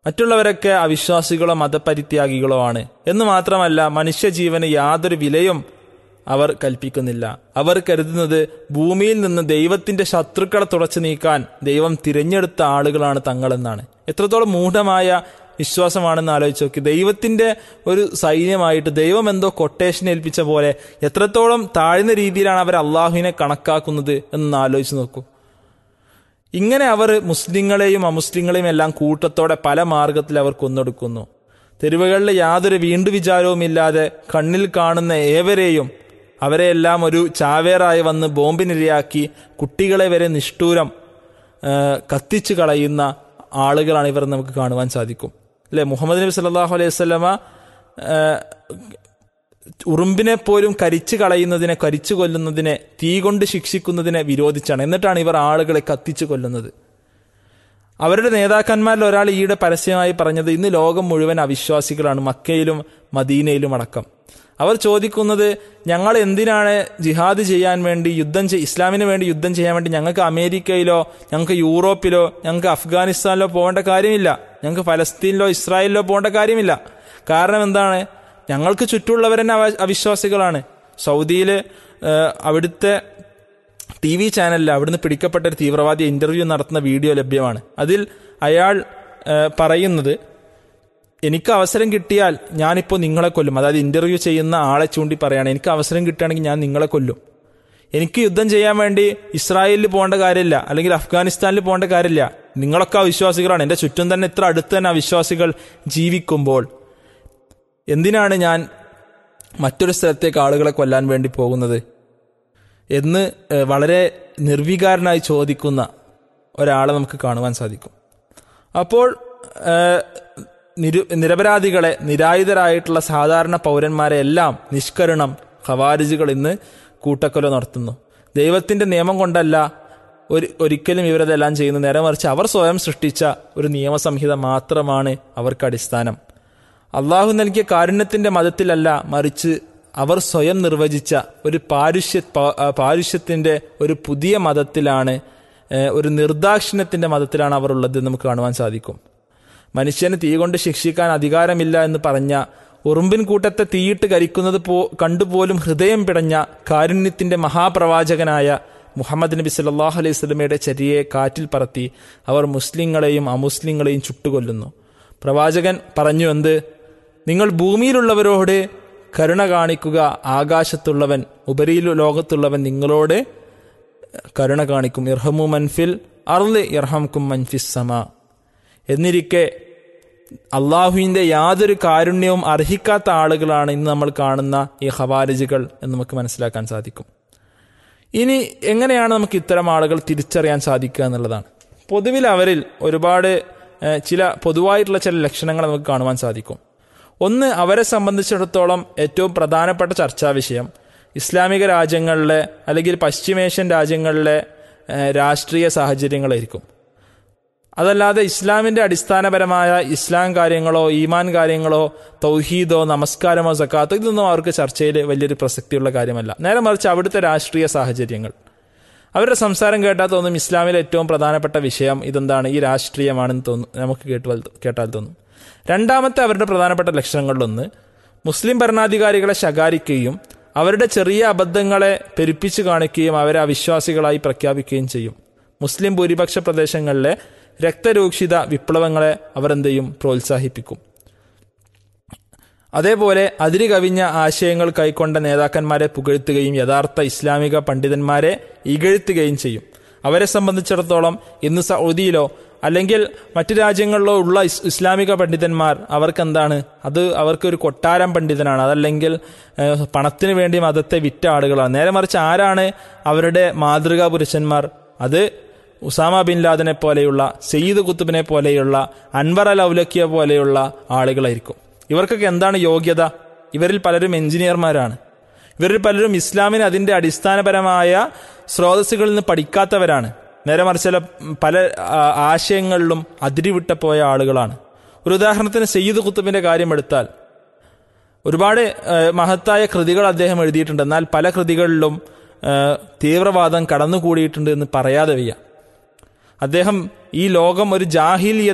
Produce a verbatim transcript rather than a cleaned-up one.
മറ്റുള്ളവരൊക്കെ അവിശ്വാസികളോ മതപരിത്യാഗികളോ ആണ് എന്ന് മാത്രമല്ല, മനുഷ്യജീവന് യാതൊരു വിലയും അവർ കൽപ്പിക്കുന്നില്ല. അവർ കരുതുന്നത് ഭൂമിയിൽ നിന്ന് ദൈവത്തിന്റെ ശത്രുക്കളെ തുടച്ചു നീക്കാൻ ദൈവം തിരഞ്ഞെടുത്ത ആളുകളാണ് തങ്ങളെന്നാണ്. എത്രത്തോളം മൂഢമായ വിശ്വാസമാണെന്ന് ആലോചിച്ച് നോക്കി. ദൈവത്തിന്റെ ഒരു സൈന്യമായിട്ട് ദൈവം എന്തോ കൊട്ടേഷൻ ഏൽപ്പിച്ച പോലെ എത്രത്തോളം താഴ്ന്ന രീതിയിലാണ് അവർ അള്ളാഹുവിനെ കണക്കാക്കുന്നത് എന്ന് ആലോചിച്ച് നോക്കൂ. ഇങ്ങനെ അവർ മുസ്ലിങ്ങളെയും അമുസ്ലിങ്ങളെയും എല്ലാം കൂട്ടത്തോടെ പല മാർഗത്തിൽ അവർ കൊന്നൊടുക്കുന്നു. തെരുവുകളിൽ യാതൊരു വീണ്ടു വിചാരവുമില്ലാതെ കണ്ണിൽ കാണുന്ന ഏവരെയും അവരെയെല്ലാം ഒരു ചാവേറായി വന്ന് ബോംബിനിരയാക്കി കുട്ടികളെ വരെ നിഷ്ഠൂരം കത്തിച്ചു കളയുന്ന ആളുകളാണ് ഇവർ നമുക്ക് കാണുവാൻ സാധിക്കും. അല്ലെ, മുഹമ്മദ് നബി സല്ലല്ലാഹു അലൈഹി വസല്ലമ ഉറുമ്പിനെ പോലും കരിച്ചു കളയുന്നതിനെ, കരിച്ചു കൊല്ലുന്നതിനെ, തീ കൊണ്ട് ശിക്ഷിക്കുന്നതിനെ വിരോധിച്ചാണ്. എന്നിട്ടാണ് ഇവർ ആളുകളെ കത്തിച്ചു കൊല്ലുന്നത്. അവരുടെ നേതാക്കന്മാരിൽ ഒരാൾ ഈയിടെ പരസ്യമായി പറഞ്ഞത് ഇന്ന് ലോകം മുഴുവൻ അവിശ്വാസികളാണ്, മക്കയിലും മദീനയിലും അടക്കം. അവർ ചോദിക്കുന്നത്, ഞങ്ങൾ എന്തിനാണ് ജിഹാദ് ചെയ്യാൻ വേണ്ടി യുദ്ധം ചെയ് ഇസ്ലാമിന് വേണ്ടി യുദ്ധം ചെയ്യാൻ വേണ്ടി ഞങ്ങൾക്ക് അമേരിക്കയിലോ ഞങ്ങൾക്ക് യൂറോപ്പിലോ ഞങ്ങൾക്ക് അഫ്ഗാനിസ്ഥാനിലോ പോകേണ്ട കാര്യമില്ല, ഞങ്ങൾക്ക് ഫലസ്തീനിലോ ഇസ്രായേലിലോ പോകേണ്ട കാര്യമില്ല. കാരണം എന്താണ്? ഞങ്ങൾക്ക് ചുറ്റുമുള്ളവർ തന്നെ അവിശ്വാസികളാണ്. സൗദിയിൽ അവിടുത്തെ ടി വി ചാനലിൽ അവിടുന്ന് പിടിക്കപ്പെട്ട ഒരു തീവ്രവാദി ഇന്റർവ്യൂ നടത്തുന്ന വീഡിയോ ലഭ്യമാണ്. അതിൽ അയാൾ പറയുന്നത്, എനിക്ക് അവസരം കിട്ടിയാൽ ഞാനിപ്പോൾ നിങ്ങളെ കൊല്ലും. അതായത് ഇന്റർവ്യൂ ചെയ്യുന്ന ആളെ ചൂണ്ടി പറയാണ്, എനിക്ക് അവസരം കിട്ടുകയാണെങ്കിൽ ഞാൻ നിങ്ങളെ കൊല്ലും. എനിക്ക് യുദ്ധം ചെയ്യാൻ വേണ്ടി ഇസ്രായേലിൽ പോകേണ്ട കാര്യമില്ല, അല്ലെങ്കിൽ അഫ്ഗാനിസ്ഥാനിൽ പോകേണ്ട കാര്യമില്ല. നിങ്ങളൊക്കെ അവിശ്വാസികളാണ്. എൻ്റെ ചുറ്റും തന്നെ ഇത്ര അടുത്ത് തന്നെ അവിശ്വാസികൾ ജീവിക്കുമ്പോൾ എന്തിനാണ് ഞാൻ മറ്റൊരു സ്ഥലത്തേക്ക് ആളുകളെ കൊല്ലാൻ വേണ്ടി പോകുന്നത് എന്ന് വളരെ നിർവികാരനായി ചോദിക്കുന്ന ഒരാളെ നമുക്ക് കാണുവാൻ സാധിക്കും. അപ്പോൾ നിരു നിരപരാധികളെ, നിരായുധരായിട്ടുള്ള സാധാരണ പൗരന്മാരെ എല്ലാം നിഷ്കരുണം ഖവാരിജുകൾ ഇന്ന് കൂട്ടക്കൊല നടത്തുന്നു. ദൈവത്തിന്റെ നിയമം കൊണ്ടല്ല ഒരു ഒരിക്കലും ഇവരതെല്ലാം ചെയ്യുന്ന, നേരെ മറിച്ച് അവർ സ്വയം സൃഷ്ടിച്ച ഒരു നിയമസംഹിത മാത്രമാണ് അവർക്ക് അടിസ്ഥാനം. അള്ളാഹു നൽകിയ കാരുണ്യത്തിന്റെ മതത്തിലല്ല, മറിച്ച് അവർ സ്വയം നിർവചിച്ച ഒരു പാരുഷ്യ പാരുഷ്യത്തിന്റെ ഒരു പുതിയ മതത്തിലാണ്, ഒരു നിർദാക്ഷിണ്യത്തിന്റെ മതത്തിലാണ് അവർ ഉള്ളത് എന്ന് നമുക്ക് കാണുവാൻ സാധിക്കും. മനുഷ്യന് തീ കൊണ്ട് ശിക്ഷിക്കാൻ അധികാരമില്ല എന്ന് പറഞ്ഞ, ഉറുമ്പിൻ കൂട്ടത്തെ തീയിട്ട് കരിക്കുന്നത് പോ കണ്ടുപോലും ഹൃദയം പിടഞ്ഞ കാരുണ്യത്തിന്റെ മഹാപ്രവാചകനായ മുഹമ്മദ് നബി സല്ലല്ലാഹു അലൈഹി വസല്ലമയുടെ ചര്യയെ കാറ്റിൽ പറത്തി അവർ മുസ്ലിങ്ങളെയും അമുസ്ലിങ്ങളെയും ചുട്ടുകൊല്ലുന്നു. പ്രവാചകൻ പറഞ്ഞു എന്ത്? നിങ്ങൾ ഭൂമിയിലുള്ളവരോട് കരുണ കാണിക്കുക, ആകാശത്തുള്ളവൻ, ഉപരിയിൽ ലോകത്തുള്ളവൻ നിങ്ങളോട് കരുണ കാണിക്കും. ഇർഹമു മൻഫിൽ അർള് യർഹംകും മൻഫിസ് സമാ. എന്നിരിക്കെ അള്ളാഹുവിൻ്റെ യാതൊരു കാരുണ്യവും അർഹിക്കാത്ത ആളുകളാണ് ഇന്ന് നമ്മൾ കാണുന്ന ഈ ഖവാരിജുകൾ എന്ന് നമുക്ക് മനസ്സിലാക്കാൻ സാധിക്കും. ഇനി എങ്ങനെയാണ് നമുക്ക് ഇത്തരം ആളുകൾ തിരിച്ചറിയാൻ സാധിക്കുക എന്നുള്ളതാണ്. പൊതുവിൽ അവരിൽ ഒരുപാട് ചില പൊതുവായിട്ടുള്ള ചില ലക്ഷണങ്ങൾ നമുക്ക് കാണുവാൻ സാധിക്കും. ഒന്ന്, അവരെ സംബന്ധിച്ചിടത്തോളം ഏറ്റവും പ്രധാനപ്പെട്ട ചർച്ചാ വിഷയം ഇസ്ലാമിക രാജ്യങ്ങളിലെ അല്ലെങ്കിൽ പശ്ചിമേഷ്യൻ രാജ്യങ്ങളിലെ രാഷ്ട്രീയ സാഹചര്യങ്ങളായിരിക്കും. അതല്ലാതെ ഇസ്ലാമിൻ്റെ അടിസ്ഥാനപരമായ ഇസ്ലാം കാര്യങ്ങളോ ഈമാൻ കാര്യങ്ങളോ തൗഹീദോ നമസ്കാരമോ സക്കാത്തോ ഇതൊന്നും അവർക്ക് ചർച്ചയിൽ വലിയൊരു പ്രസക്തിയുള്ള കാര്യമല്ല. നേരെ മറിച്ച് അവിടുത്തെ രാഷ്ട്രീയ സാഹചര്യങ്ങൾ, അവരുടെ സംസാരം കേട്ടാൽ തോന്നും ഇസ്ലാമിലെ ഏറ്റവും പ്രധാനപ്പെട്ട വിഷയം ഇതെന്താണ്, ഈ രാഷ്ട്രീയമാണെന്ന് തോന്നും, നമുക്ക് കേട്ടാൽ കേട്ടാൽ തോന്നും. രണ്ടാമത്തെ അവരുടെ പ്രധാനപ്പെട്ട ലക്ഷണങ്ങളിലൊന്ന് മുസ്ലിം ഭരണാധികാരികളെ ശകാരിക്കുകയും അവരുടെ ചെറിയ അബദ്ധങ്ങളെ പെരുപ്പിച്ചു കാണിക്കുകയും അവരെ അവിശ്വാസികളായി പ്രഖ്യാപിക്കുകയും ചെയ്യും. മുസ്ലിം ഭൂരിപക്ഷ പ്രദേശങ്ങളിലെ രക്തരൂക്ഷിത വിപ്ലവങ്ങളെ അവർ എന്ത് ചെയ്യും? പ്രോത്സാഹിപ്പിക്കും. അതേപോലെ അതിര് കവിഞ്ഞ ആശയങ്ങൾ കൈക്കൊണ്ട നേതാക്കന്മാരെ പുകഴ്ത്തുകയും യഥാർത്ഥ ഇസ്ലാമിക പണ്ഡിതന്മാരെ ഇകഴ്ത്തുകയും ചെയ്യും. അവരെ സംബന്ധിച്ചിടത്തോളം ഇന്ന് സൗദിയിലോ അല്ലെങ്കിൽ മറ്റു രാജ്യങ്ങളിലോ ഉള്ള ഇസ്ലാമിക പണ്ഡിതന്മാർ അവർക്കെന്താണ്? അത് അവർക്കൊരു കൊട്ടാരം പണ്ഡിതനാണ്, അതല്ലെങ്കിൽ പണത്തിന് വേണ്ടി മതത്തെ വിറ്റ ആളുകളാണ്. നേരെ മറിച്ച് ആരാണ് അവരുടെ മാതൃകാ പുരുഷന്മാർ? അത് ഉസാമ ബിൻ ലാദനെ പോലെയുള്ള, സയ്യിദ് കുത്തുബിനെ പോലെയുള്ള, അൻവർ അൽ ഔലക്കിയ പോലെയുള്ള ആളുകളായിരിക്കും. ഇവർക്കൊക്കെ എന്താണ് യോഗ്യത? ഇവരിൽ പലരും എഞ്ചിനീയർമാരാണ്. ഇവരിൽ പലരും ഇസ്ലാമിന് അതിൻ്റെ അടിസ്ഥാനപരമായ സ്രോതസ്സുകളിൽ നിന്ന് പഠിക്കാത്തവരാണ്. നേരെ മറിച്ച് പല ആശയങ്ങളിലും അതിരിവിട്ട പോയ ആളുകളാണ്. ഒരു ഉദാഹരണത്തിന് സയ്യിദ് കുത്തുബിൻ്റെ കാര്യം എടുത്താൽ ഒരുപാട് മഹത്തായ കൃതികൾ അദ്ദേഹം എഴുതിയിട്ടുണ്ട്. എന്നാൽ പല കൃതികളിലും തീവ്രവാദം കടന്നുകൂടിയിട്ടുണ്ട് എന്ന് പറയാതെ വയ്യ. അദ്ദേഹം ഈ ലോകം ഒരു ജാഹിലിയ